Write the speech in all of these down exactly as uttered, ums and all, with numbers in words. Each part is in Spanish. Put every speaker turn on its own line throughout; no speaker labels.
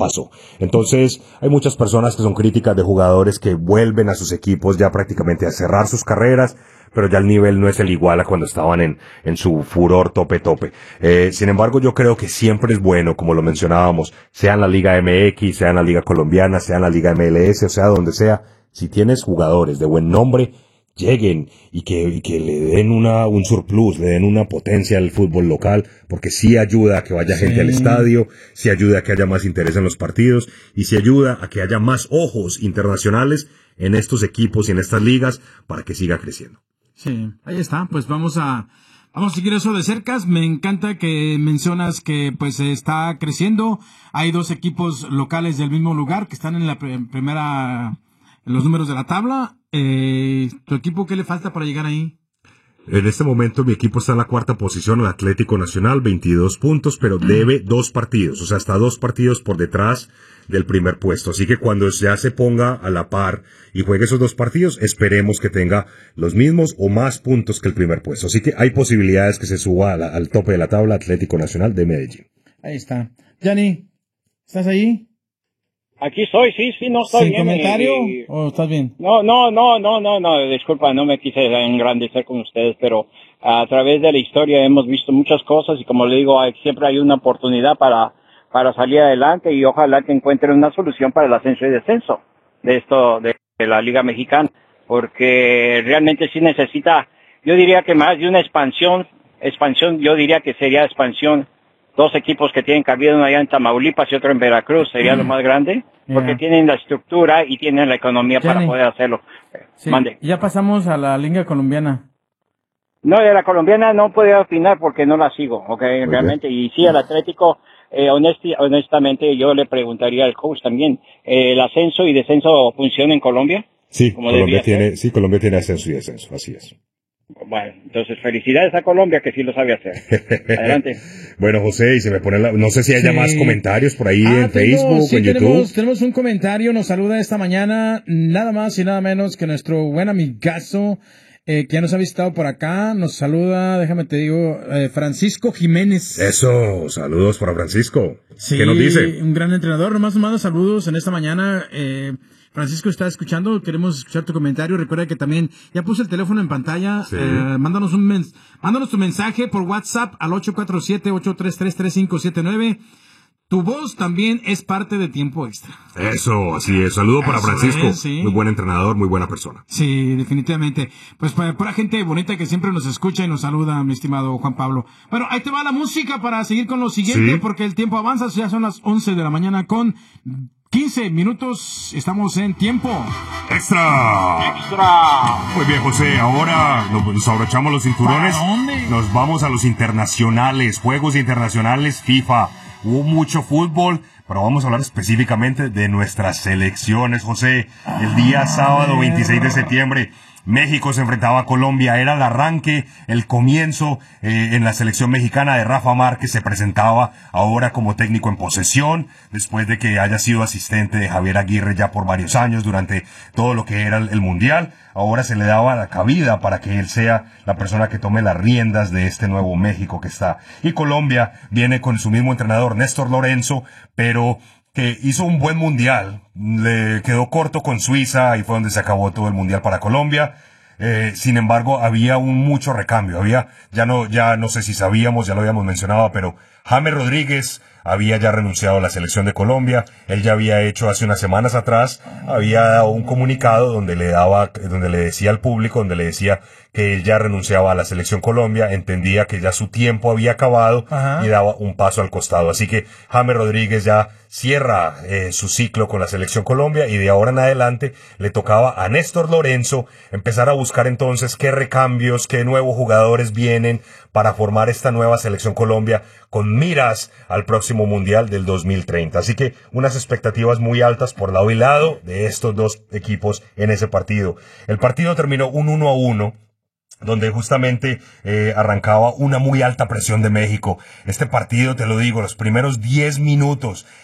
pasó. Entonces, hay muchas personas que son críticas de jugadores que vuelven a sus equipos ya prácticamente a cerrar sus carreras, pero ya el nivel no es el igual a cuando estaban en, en su furor tope tope. Eh, sin embargo, yo creo que siempre es bueno, como lo mencionábamos, sea en la Liga M X, sea en la Liga Colombiana, sea en la Liga M L S, o sea, donde sea, si tienes jugadores de buen nombre, lleguen y que, y que le den una, un surplus, le den una potencia al fútbol local, porque sí ayuda a que vaya gente sí. al estadio, sí ayuda a que haya más interés en los partidos, y sí ayuda a que haya más ojos internacionales en estos equipos y en estas ligas para que siga creciendo.
Sí, ahí está, pues vamos a, vamos a seguir eso de cerca. Me encanta que mencionas que pues está creciendo. Hay dos equipos locales del mismo lugar que están en la pre- primera, en los números de la tabla. Eh, ¿Tu equipo qué le falta para llegar ahí?
En este momento mi equipo está en la cuarta posición, el Atlético Nacional, veintidós puntos, pero debe dos partidos, o sea, está dos partidos por detrás del primer puesto. Así que cuando ya se ponga a la par y juegue esos dos partidos, esperemos que tenga los mismos o más puntos que el primer puesto. Así que hay posibilidades que se suba a la, al tope de la tabla Atlético Nacional de Medellín.
Ahí está. Gianni, ¿estás ahí?
Aquí estoy, sí, sí, no estoy
¿Sin
bien.
comentario
y,
o estás bien?
No, no, no, no, no, no, disculpa, no me quise engrandecer con ustedes, pero a través de la historia hemos visto muchas cosas y como le digo, hay, siempre hay una oportunidad para, para salir adelante y ojalá que encuentren una solución para el ascenso y descenso de esto, de, de la Liga Mexicana, porque realmente sí necesita, yo diría que más de una expansión, expansión, yo diría que sería expansión. Dos equipos que tienen cabida, uno allá en Tamaulipas y otro en Veracruz, sería mm. lo más grande, porque yeah. tienen la estructura y tienen la economía Jenny. para poder hacerlo.
Sí. Mande. Ya pasamos a la Liga Colombiana.
No, de la colombiana no podía opinar porque no la sigo, ok, okay. realmente. Y sí, al Atlético, eh, honesti- honestamente, yo le preguntaría al coach también, eh, ¿el ascenso y descenso funciona en Colombia?
Sí, Colombia tiene, sí, Colombia tiene ascenso y descenso, así es.
Bueno, entonces felicidades a Colombia que sí lo sabe hacer. Adelante.
Bueno, José, y se me pone la, no sé si haya sí. más comentarios por ahí ah, en
tengo,
Facebook
sí,
o en
tenemos,
YouTube.
Tenemos un comentario, nos saluda esta mañana, nada más y nada menos que nuestro buen amigazo, eh, que ya nos ha visitado por acá, nos saluda, déjame te digo, eh, Francisco Jiménez.
Eso, saludos para Francisco.
Sí,
¿qué nos dice?
Un gran entrenador, nomás nos manda saludos en esta mañana, eh, Francisco está escuchando, queremos escuchar tu comentario. Recuerda que también ya puse el teléfono en pantalla. Sí. Eh, mándanos un mens- mándanos tu mensaje por WhatsApp al ocho cuatro siete, ocho tres tres, tres cinco siete nueve. Tu voz también es parte de Tiempo Extra.
Eso, así es. Saludo para
Eso
Francisco.
Es, sí.
Muy buen entrenador, muy buena persona.
Sí, definitivamente. Pues para, para gente bonita que siempre nos escucha y nos saluda, mi estimado Juan Pablo. Bueno, ahí te va la música para seguir con lo siguiente, sí. porque el tiempo avanza. Ya son las once de la mañana con quince minutos, estamos en Tiempo
Extra.
Extra.
Muy bien, José, ahora nos abrochamos los cinturones.
¿Para dónde?
Nos vamos a los internacionales, Juegos Internacionales FIFA. Hubo mucho fútbol, pero vamos a hablar específicamente de nuestras selecciones, José. El día sábado veintiséis de septiembre, México se enfrentaba a Colombia. Era el arranque, el comienzo eh, en la selección mexicana de Rafa Márquez. Se presentaba ahora como técnico en posesión, después de que haya sido asistente de Javier Aguirre ya por varios años durante todo lo que era el, el Mundial. Ahora se le daba la cabida para que él sea la persona que tome las riendas de este nuevo México que está. Y Colombia viene con su mismo entrenador, Néstor Lorenzo, pero que hizo un buen mundial, le quedó corto con Suiza y fue donde se acabó todo el mundial para Colombia. Eh, sin embargo, había un mucho recambio, había, ya no, ya no sé si sabíamos, ya lo habíamos mencionado, pero James Rodríguez había ya renunciado a la selección de Colombia. Él ya había hecho hace unas semanas atrás, había dado un comunicado donde le daba, donde le decía al público, donde le decía que él ya renunciaba a la selección Colombia, entendía que ya su tiempo había acabado. Ajá. Y daba un paso al costado. Así que James Rodríguez ya cierra eh, su ciclo con la selección Colombia y de ahora en adelante le tocaba a Néstor Lorenzo empezar a buscar entonces qué recambios, qué nuevos jugadores vienen para formar esta nueva selección Colombia con miras al próximo Mundial del dos mil treinta. Así que unas expectativas muy altas por lado y lado de estos dos equipos en ese partido. El partido terminó un uno a uno. Donde justamente eh, arrancaba una muy alta presión de México. Este partido, te lo digo, los primeros diez minutos,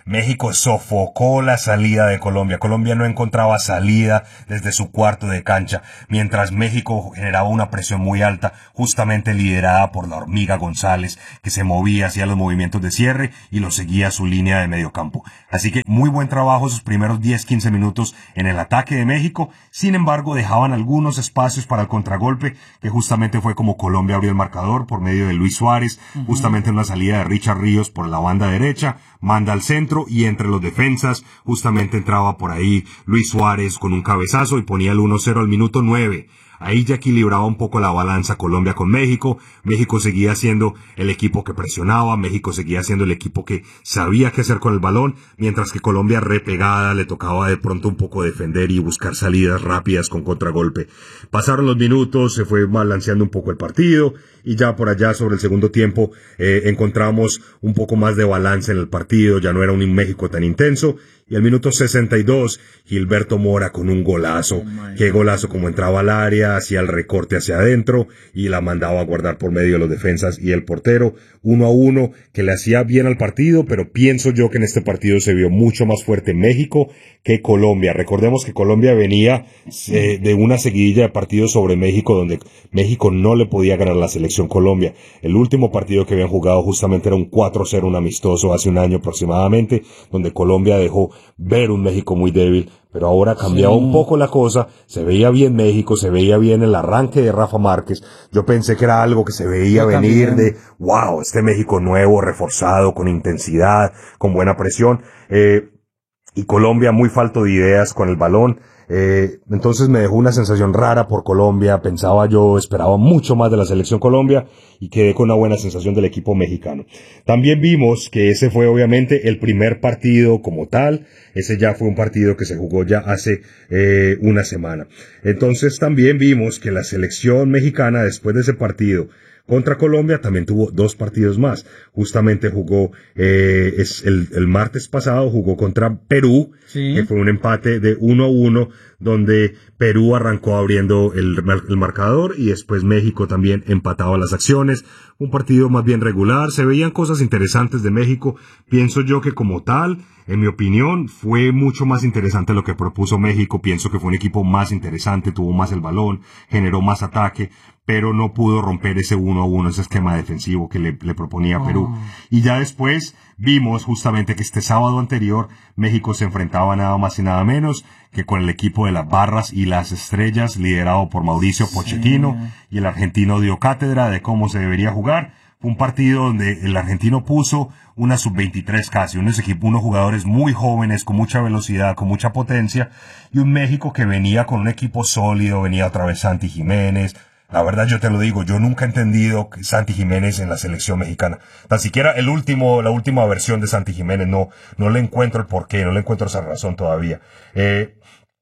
México sofocó la salida de Colombia. Colombia no encontraba salida desde su cuarto de cancha, mientras México generaba una presión muy alta, justamente liderada por la hormiga González, que se movía hacia los movimientos de cierre y lo seguía a su línea de mediocampo. Así que muy buen trabajo sus primeros diez quince minutos en el ataque de México. Sin embargo, dejaban algunos espacios para el contragolpe, que justamente fue como Colombia abrió el marcador por medio de Luis Suárez, uh-huh. justamente en una salida de Richard Ríos por la banda derecha, manda al centro y entre los defensas justamente entraba por ahí Luis Suárez con un cabezazo y ponía el uno cero al minuto nueve. Ahí ya equilibraba un poco la balanza Colombia con México. México seguía siendo el equipo que presionaba, México seguía siendo el equipo que sabía qué hacer con el balón, mientras que Colombia repegada le tocaba de pronto un poco defender y buscar salidas rápidas con contragolpe. Pasaron los minutos, se fue balanceando un poco el partido y ya por allá sobre el segundo tiempo eh, encontramos un poco más de balance en el partido, ya no era un México tan intenso. Y al minuto sesenta y dos, Gilberto Mora con un golazo. Oh, qué golazo, como entraba al área, hacía el recorte hacia adentro y la mandaba a guardar por medio de los defensas y el portero. Uno a uno, que le hacía bien al partido, pero pienso yo que en este partido se vio mucho más fuerte México que Colombia. Recordemos que Colombia venía eh, de una seguidilla de partidos sobre México, donde México no le podía ganar a la selección Colombia. El último partido que habían jugado justamente era un cuatro cero, un amistoso hace un año aproximadamente, donde Colombia dejó ver un México muy débil, pero ahora cambiaba sí. un poco la cosa, se veía bien México, se veía bien el arranque de Rafa Márquez. Yo pensé que era algo que se veía Yo venir también. de, wow, este México nuevo, reforzado, con intensidad, con buena presión, eh, y Colombia muy falto de ideas con el balón. Eh, entonces me dejó una sensación rara por Colombia, pensaba yo, esperaba mucho más de la selección Colombia y quedé con una buena sensación del equipo mexicano. También vimos que ese fue obviamente el primer partido como tal, ese ya fue un partido que se jugó ya hace eh, una semana. Entonces también vimos que la selección mexicana después de ese partido contra Colombia también tuvo dos partidos más. Justamente jugó eh, es el, el martes pasado jugó contra Perú, sí. que fue un empate de uno a uno, donde Perú arrancó abriendo el, el marcador y después México también empataba las acciones. Un partido más bien regular, se veían cosas interesantes de México. Pienso yo que como tal, en mi opinión, fue mucho más interesante lo que propuso México. Pienso que fue un equipo más interesante, tuvo más el balón, generó más ataque, pero no pudo romper ese uno a uno, ese esquema defensivo que le, le proponía oh. Perú. Y ya después vimos justamente que este sábado anterior México se enfrentaba nada más y nada menos que con el equipo de las Barras y las Estrellas, liderado por Mauricio Pochettino, sí. y el argentino dio cátedra de cómo se debería jugar. Fue un partido donde el argentino puso una sub veintitrés casi, unos equipos, unos jugadores muy jóvenes, con mucha velocidad, con mucha potencia, y un México que venía con un equipo sólido, venía otra vez Santi Jiménez. La verdad yo te lo digo, yo nunca he entendido Santi Jiménez en la selección mexicana. Tan siquiera el último, la última versión de Santi Jiménez, no, no le encuentro el porqué, no le encuentro esa razón todavía. Eh,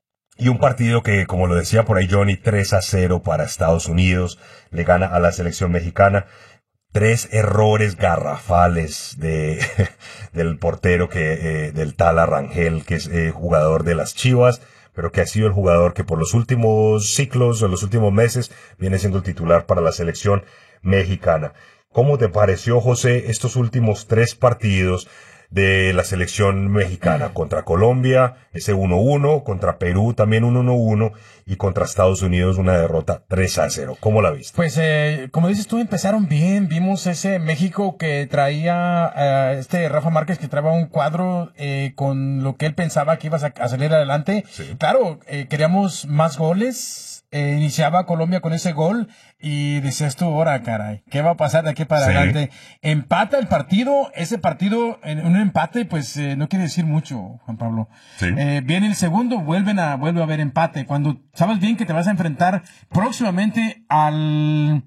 y un partido que, como lo decía por ahí Johnny, tres a cero para Estados Unidos, le gana a la selección mexicana. Tres errores garrafales de, del portero que, eh, del Tala Rangel, que es eh, jugador de las Chivas, pero que ha sido el jugador que por los últimos ciclos o los últimos meses viene siendo el titular para la selección mexicana. ¿Cómo te pareció, José, estos últimos tres partidos de la selección mexicana? Contra Colombia, ese uno uno, contra Perú también un uno uno y contra Estados Unidos una derrota tres a cero. ¿Cómo la viste?
Pues, eh, como dices tú, empezaron bien. Vimos ese México que traía, eh, este Rafa Márquez que traía un cuadro eh, con lo que él pensaba que ibas a, a salir adelante. Sí. Claro, eh, queríamos más goles. Eh, iniciaba Colombia con ese gol y decías tú, ahora caray, ¿qué va a pasar de aquí para sí. adelante? Empata el partido, ese partido en un empate pues eh, no quiere decir mucho, Juan Pablo. Sí. Eh, viene el segundo, vuelven a, vuelve a haber empate, cuando sabes bien que te vas a enfrentar próximamente al,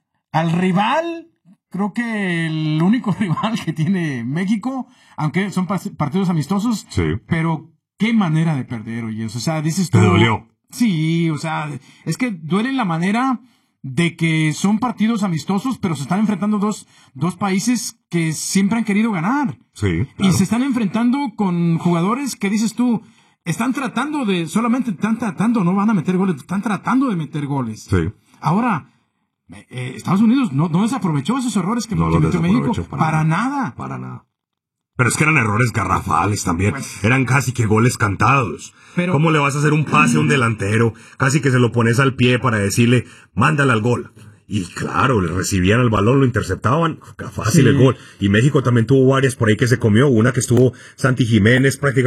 al rival, creo que el único rival que tiene México, aunque son partidos amistosos, sí. pero qué manera de perder, oye, o sea, dices tú...
Te dolió.
Sí, o sea, es que duele la manera de que son partidos amistosos, pero se están enfrentando dos, dos países que siempre han querido ganar.
Sí.
Claro. Y se están enfrentando con jugadores que dices tú, están tratando de, solamente están tratando, no van a meter goles, están tratando de meter goles.
Sí.
Ahora, eh, Estados Unidos no, no desaprovechó esos errores que,
no
que metió México.
Para,
para
nada.
nada.
Para nada. Pero es que eran errores garrafales también.
Pues,
eran casi que goles cantados.
Pero,
¿Cómo le vas a hacer un pase a un delantero? Casi que se lo pones al pie para decirle, mándala al gol. Y claro, le recibían el balón, lo interceptaban, fácil
Sí.
el gol. Y México también tuvo varias por ahí que se comió. Una que estuvo Santi Jiménez prácticamente